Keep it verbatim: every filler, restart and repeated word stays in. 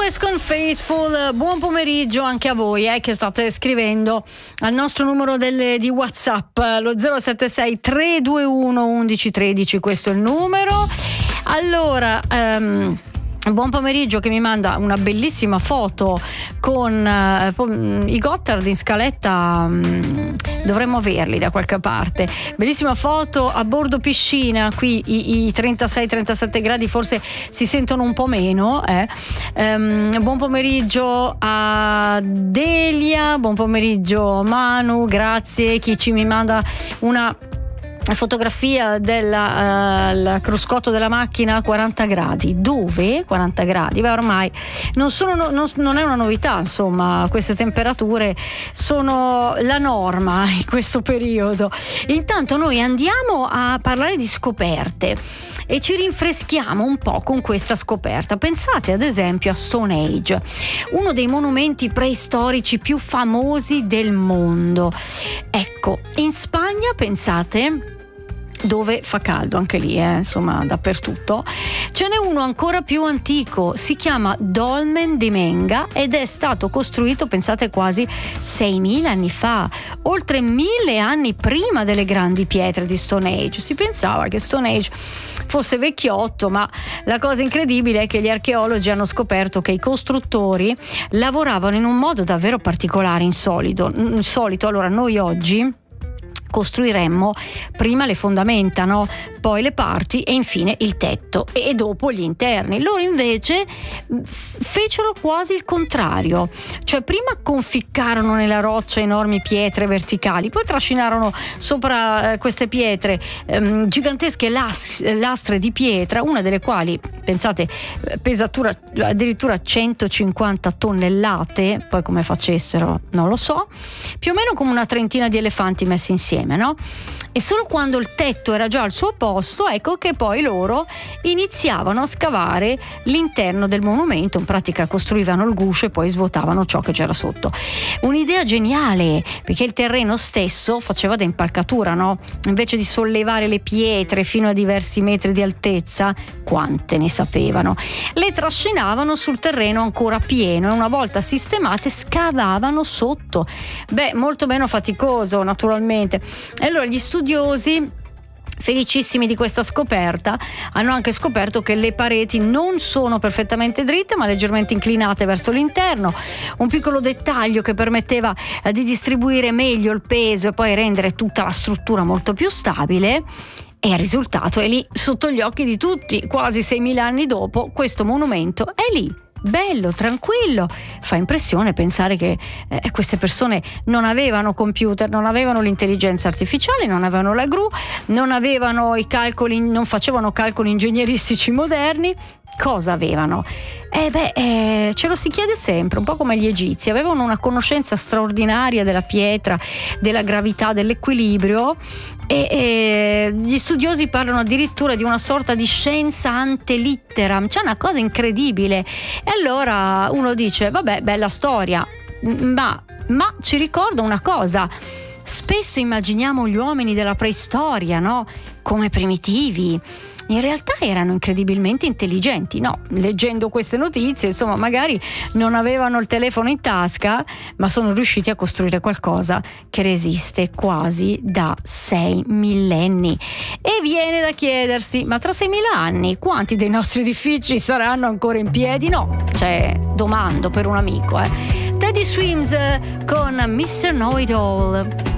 Always con Faithful. Buon pomeriggio anche a voi eh, che state scrivendo al nostro numero del, di WhatsApp, lo zero sette sei tre due uno uno uno uno tre, questo è il numero. Allora, um, buon pomeriggio, che mi manda una bellissima foto con uh, i Gotthard in scaletta. Um, dovremmo averli da qualche parte. Bellissima foto a bordo piscina. Qui i, i trentasei trentasette gradi forse si sentono un po' meno eh. um, buon pomeriggio a Delia, buon pomeriggio Manu, grazie. Chi ci mi manda una fotografia del uh, cruscotto della macchina a quaranta gradi. Dove? quaranta gradi? Beh, ormai non, sono, no, non, non è una novità, insomma, queste temperature sono la norma in questo periodo. Intanto noi andiamo a parlare di scoperte e ci rinfreschiamo un po' con questa scoperta. Pensate ad esempio a Stone Age, uno dei monumenti preistorici più famosi del mondo. Ecco, in Spagna, pensate, dove fa caldo anche lì, eh, insomma dappertutto, ce n'è uno ancora più antico, si chiama Dolmen de Menga ed è stato costruito, pensate, quasi seimila anni fa, oltre mille anni prima delle grandi pietre di Stone Age. Si pensava che Stone Age fosse vecchiotto, ma la cosa incredibile è che gli archeologi hanno scoperto che i costruttori lavoravano in un modo davvero particolare, insolito. insolito. Allora, noi oggi costruiremmo prima le fondamenta, no? Poi le parti e infine il tetto e, e dopo gli interni. Loro invece fecero quasi il contrario, cioè prima conficcarono nella roccia enormi pietre verticali, poi trascinarono sopra eh, queste pietre ehm, gigantesche las- lastre di pietra, una delle quali, pensate, pesatura addirittura centocinquanta tonnellate, poi come facessero non lo so, più o meno come una trentina di elefanti messi insieme. No? E solo quando il tetto era già al suo posto, ecco che poi loro iniziavano a scavare l'interno del monumento, in pratica costruivano il guscio e poi svuotavano ciò che c'era sotto. Un'idea geniale, perché il terreno stesso faceva da impalcatura, no? Invece di sollevare le pietre fino a diversi metri di altezza, quante ne sapevano, le trascinavano sul terreno ancora pieno e una volta sistemate scavavano sotto. Beh, molto meno faticoso naturalmente. E allora gli studiosi, felicissimi di questa scoperta, hanno anche scoperto che le pareti non sono perfettamente dritte ma leggermente inclinate verso l'interno, un piccolo dettaglio che permetteva di distribuire meglio il peso e poi rendere tutta la struttura molto più stabile. E il risultato è lì sotto gli occhi di tutti. Quasi seimila anni dopo, questo monumento è lì, bello, tranquillo. Fa impressione pensare che eh, queste persone non avevano computer, non avevano l'intelligenza artificiale, non avevano la gru, non avevano i calcoli, non facevano calcoli ingegneristici moderni. Cosa avevano? Eh beh, eh, ce lo si chiede sempre, un po' come gli egizi. Avevano una conoscenza straordinaria della pietra, della gravità, dell'equilibrio e, e gli studiosi parlano addirittura di una sorta di scienza ante litteram, c'è una cosa incredibile. E allora uno dice, vabbè, bella storia, ma, ma ci ricorda una cosa. Spesso immaginiamo gli uomini della preistoria, no? Come primitivi. In realtà erano incredibilmente intelligenti, no? Leggendo queste notizie, insomma, magari non avevano il telefono in tasca, ma sono riusciti a costruire qualcosa che resiste quasi da sei millenni. E viene da chiedersi, ma tra seimila anni quanti dei nostri edifici saranno ancora in piedi? No, cioè, domando per un amico, eh. Teddy Swims con mister Know It All.